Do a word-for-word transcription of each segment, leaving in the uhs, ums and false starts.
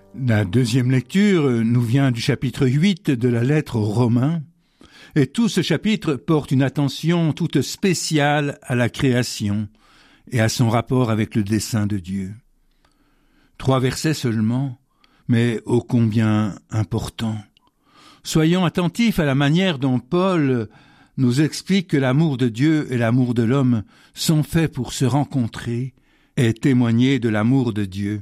La deuxième lecture nous vient du chapitre huit de la lettre aux Romains, et tout ce chapitre porte une attention toute spéciale à la création et à son rapport avec le dessein de Dieu. Trois versets seulement, mais ô combien importants. Soyons attentifs à la manière dont Paul nous explique que l'amour de Dieu et l'amour de l'homme sont faits pour se rencontrer et témoigner de l'amour de Dieu.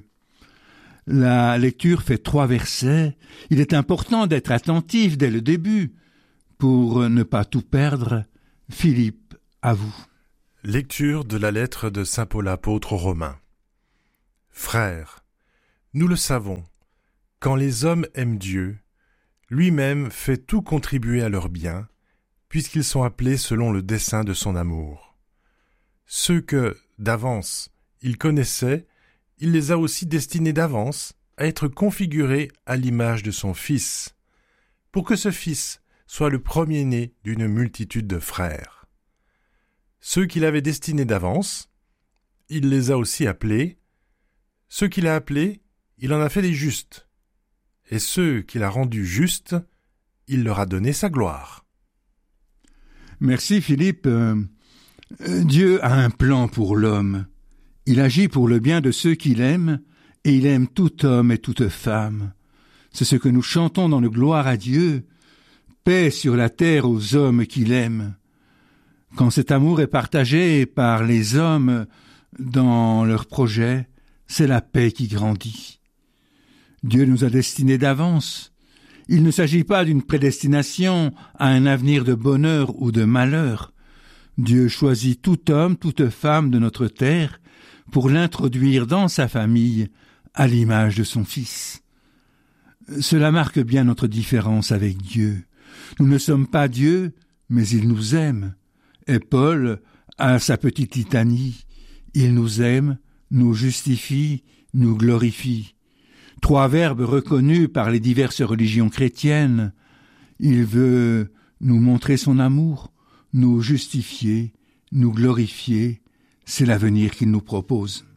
La lecture fait trois versets. Il est important d'être attentif dès le début pour ne pas tout perdre. Philippe, à vous. Lecture de la lettre de saint Paul apôtre aux Romains. Frères, nous le savons, quand les hommes aiment Dieu, lui-même fait tout contribuer à leur bien, puisqu'ils sont appelés selon le dessein de son amour. Ceux que, d'avance, il connaissait, il les a aussi destinés d'avance à être configurés à l'image de son Fils, pour que ce Fils soit le premier-né d'une multitude de frères. Ceux qu'il avait destinés d'avance, il les a aussi appelés. Ceux qu'il a appelés, il en a fait des justes. Et ceux qu'il a rendus justes, il leur a donné sa gloire. Merci Philippe. Euh, Dieu a un plan pour l'homme. Il agit pour le bien de ceux qu'il aime, et il aime tout homme et toute femme. C'est ce que nous chantons dans le Gloire à Dieu. Paix sur la terre aux hommes qu'il aime. Quand cet amour est partagé par les hommes dans leurs projets, c'est la paix qui grandit. Dieu nous a destinés d'avance. Il ne s'agit pas d'une prédestination à un avenir de bonheur ou de malheur. Dieu choisit tout homme, toute femme de notre terre pour l'introduire dans sa famille à l'image de son Fils. Cela marque bien notre différence avec Dieu. Nous ne sommes pas Dieu, mais il nous aime. Et Paul a sa petite litanie. Il nous aime, nous justifie, nous glorifie. Trois verbes reconnus par les diverses religions chrétiennes. Il veut nous montrer son amour, nous justifier, nous glorifier. C'est l'avenir qu'il nous propose.